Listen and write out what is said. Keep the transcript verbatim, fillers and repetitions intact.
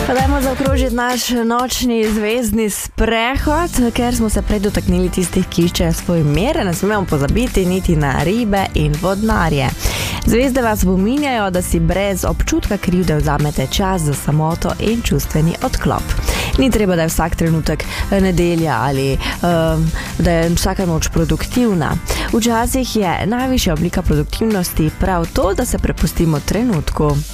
Pa dajmo zaokrožiti naš nočni zvezdni sprehod, ker smo se prej dotaknili tistih, ki iščejo svoje mere, ne smemo pozabiti niti na ribe in vodnarje. Zvezde vas spominjajo, da si brez občutka krivde vzamete čas za samoto in čustveni odklop. Ni treba, da je vsak trenutek nedelja ali um, da je vsaka noč produktivna. Včasih je najvišja oblika produktivnosti prav to, da se prepustimo trenutku.